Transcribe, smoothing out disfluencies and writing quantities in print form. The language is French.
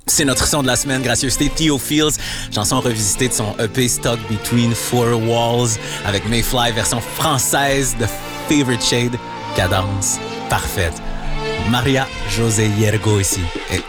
C'est notre son de la semaine, gracieuseté Theo Fields, chanson revisitée de son EP Stuck Between Four Walls avec Mayfly, version française de Favorite Shade, cadence parfaite. Maria José Hiergo ici, et